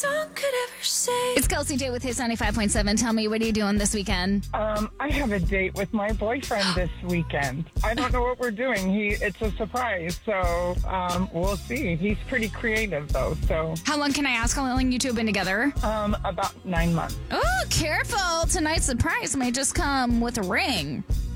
It's Kelsey J with His 95.7. Tell me, what are you doing this weekend? I have a date with my boyfriend this weekend. I don't know what we're doing. It's a surprise, so we'll see. He's pretty creative, though. So How long can I ask? How long you two have been together? about 9 months. Oh, careful. Tonight's surprise may just come with a ring.